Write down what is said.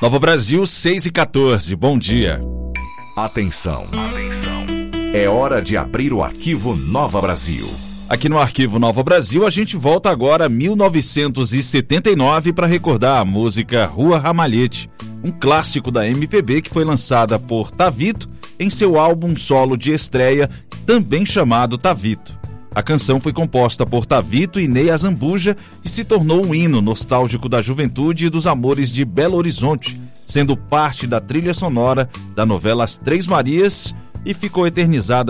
Nova Brasil, 6h14. Bom dia. Atenção. É hora de abrir o arquivo Nova Brasil. Aqui no Arquivo Nova Brasil, a gente volta agora a 1979 para recordar a música Rua Ramalhete, um clássico da MPB que foi lançada por Tavito em seu álbum solo de estreia, também chamado Tavito. A canção foi composta por Tavito e Ney Azambuja e se tornou um hino nostálgico da juventude e dos amores de Belo Horizonte, sendo parte da trilha sonora da novela As Três Marias, e ficou eternizada